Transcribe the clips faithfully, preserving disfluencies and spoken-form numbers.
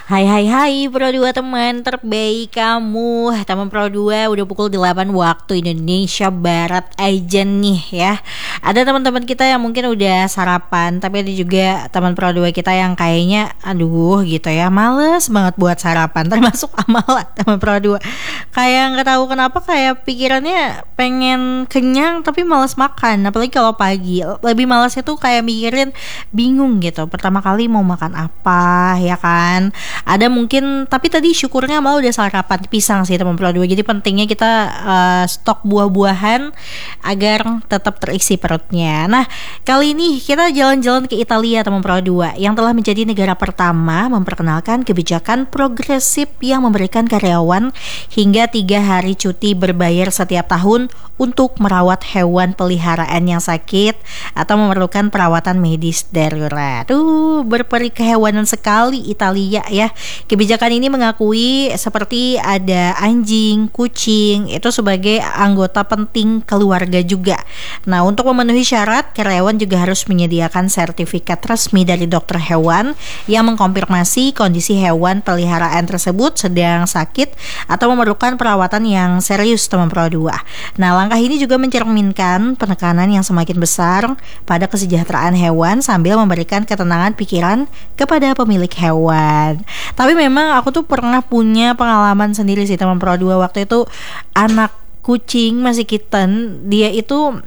Hai hai hai Pro dua teman terbaik kamu. Teman Pro dua udah pukul delapan waktu Indonesia Barat aja nih ya. Ada teman-teman kita yang mungkin udah sarapan, tapi ada juga teman Pro dua kita yang kayaknya aduh gitu ya, males banget buat sarapan. Termasuk Amala teman Pro dua. Kayak nggak tahu kenapa kayak pikirannya pengen kenyang tapi males makan. Apalagi kalau pagi. Lebih malesnya tuh kayak mikirin bingung gitu. Pertama kali mau makan apa ya kan? Ada mungkin, tapi tadi syukurnya malah udah sarapan pisang sih teman Pro dua. Jadi pentingnya kita uh, stok buah-buahan agar tetap terisi perutnya. Nah, kali ini kita jalan-jalan ke Italia teman Pro dua, yang telah menjadi negara pertama memperkenalkan kebijakan progresif yang memberikan karyawan hingga tiga hari cuti berbayar setiap tahun untuk merawat hewan peliharaan yang sakit atau memerlukan perawatan medis darurat. Tuh, berperi kehewanan sekali Italia ya. Kebijakan ini mengakui seperti ada anjing, kucing itu sebagai anggota penting keluarga juga. Nah, untuk memenuhi syarat, karyawan juga harus menyediakan sertifikat resmi dari dokter hewan yang mengkonfirmasi kondisi hewan peliharaan tersebut sedang sakit atau memerlukan perawatan yang serius teman Pro dua. Nah, langkah ini juga mencerminkan penekanan yang semakin besar pada kesejahteraan hewan sambil memberikan ketenangan pikiran kepada pemilik hewan. Tapi memang aku tuh pernah punya pengalaman sendiri sih teman Pro dua. Waktu itu anak kucing masih kitten, dia itu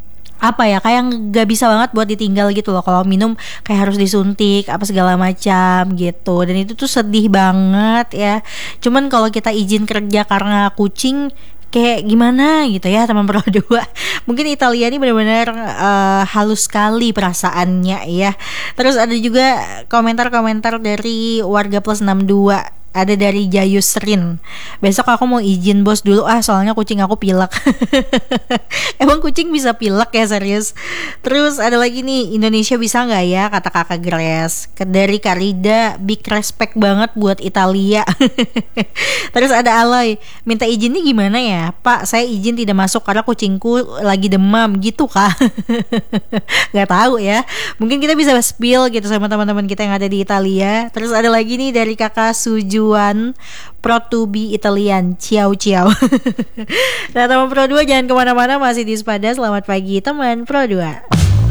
apa ya, kayak gak bisa banget buat ditinggal gitu loh. Kalau minum kayak harus disuntik apa segala macam gitu. Dan itu tuh sedih banget ya. Cuman kalau kita izin kerja karena kucing kayak gimana gitu ya teman Pro dua. Mungkin Italia ini benar-benar uh, halus sekali perasaannya ya. Terus ada juga komentar-komentar dari warga plus enam dua. Ada dari Jayusrin. Besok aku mau izin bos dulu ah, soalnya kucing aku pilek. Emang kucing bisa pilek ya, serius? Terus ada lagi nih, Indonesia bisa gak ya, kata kakak Grace. Dari Karida, big respect banget buat Italia. Terus ada Aloy, minta izinnya gimana ya Pak, saya izin tidak masuk karena kucingku lagi demam gitu kah? Gak tahu ya. Mungkin kita bisa spill gitu sama teman-teman kita yang ada di Italia. Terus ada lagi nih dari kakak Suju Pro to be Italian. Ciao ciao. Nah teman Pro dua jangan kemana-mana, masih di Sepada. Selamat pagi teman Pro dua.